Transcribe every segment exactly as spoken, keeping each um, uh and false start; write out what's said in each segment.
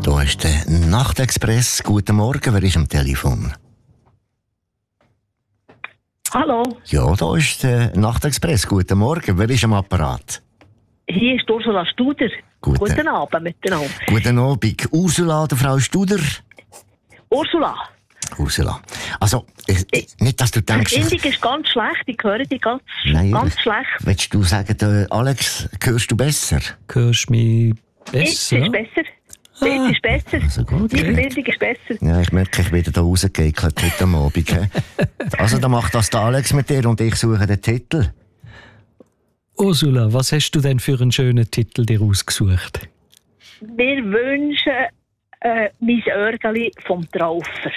Da ist der Nachtexpress. Guten Morgen, wer ist am Telefon? Hallo, Ja, da ist der Nachtexpress. Guten Morgen, wer ist am Apparat? hier ist Ursula Studer. Guten- Guten Abend miteinander. Guten Abend. Ursula, der Frau Studer. Ursula, Ursula. Also, äh, nicht, dass du denkst... die Indik ist ganz schlecht, ich höre dich ganz, Nein, ganz ehrlich. schlecht. Willst du sagen, der Alex, hörst du besser? Hörst du mich Jetzt besser? ist besser. Jetzt ist besser. Also gut, Die gut. Verbindung ist besser. Ja, ich merke, ich bin da rausgeekelt heute am Abend. He? Also, dann macht das der Alex mit dir und ich suche den Titel. Ursula, was hast du denn für einen schönen Titel dir ausgesucht? Wir wünschen äh, mein Örgeli vom Traufer.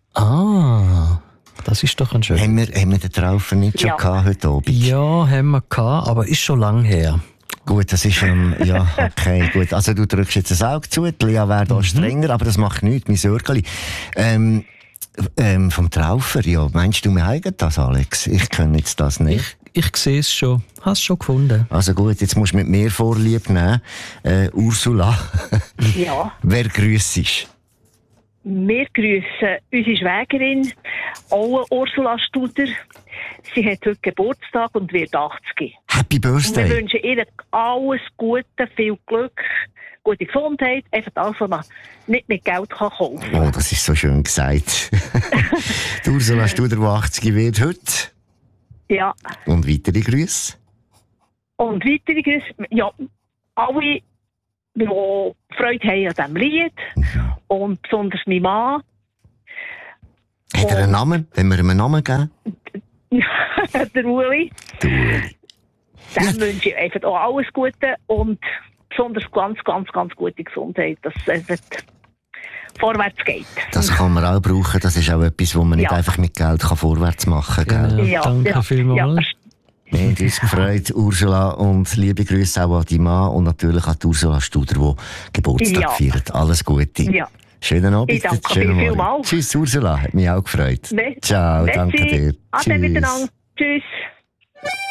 Ah, das ist doch ein schöner. Haben wir, haben wir den Traufer nicht schon Ja. gehabt heute Abend? Ja, haben wir gehabt, aber ist schon lang her. Gut, das ist, ähm, ja, okay, gut. Also, du drückst jetzt ein Auge zu, die Lea wäre da Mhm. strenger, aber das macht nichts, mein Sörgeli. Ähm, ähm, vom Traufer, ja, meinst du, wir haben das, Alex? Ich kenne jetzt das nicht. Ich, ich sehe es schon. Hast es schon gefunden? Also gut, jetzt musst du mit mir Vorlieb nehmen. Äh, Ursula, Ja. wer grüssest? Wir grüßen unsere Schwägerin, auch eine Ursula Studer. Sie hat heute Geburtstag und wird achtzig. Happy Und wir Birthday! wünschen ihr alles Gute, viel Glück, gute Gesundheit, einfach alles, was man nicht mit Geld kann kaufen kann. Oh, das ist so schön gesagt. Die Ursula Studer, die achtzig wird heute. Ja. Und weitere Grüße? Und weitere Grüße, ja, alle, die Freude haben an diesem Lied. Und besonders mein Mann. Hat er einen Namen? Wenn wir ihm einen Namen geben? Der Uli. Du Uli. Dem wünsche ich einfach auch alles Gute und besonders ganz, ganz, ganz gute Gesundheit, dass es einfach vorwärts geht. Das kann man auch brauchen. Das ist auch etwas, wo man nicht Ja. einfach mit Geld kann vorwärts machen kann. Genau. Ja, Danke ja, vielmals. ja. Wir haben uns gefreut, Ursula, und liebe Grüße auch an die Mann und natürlich an die Ursula Studer, die Geburtstag Ja. feiert. Alles Gute. Ja. Schönen Abend. Ich danke schönen viel, Morgen. vielmals. Tschüss, Ursula. Hat mich auch gefreut. Ne- Ciao, Merci. danke dir. Ade miteinander. Tschüss.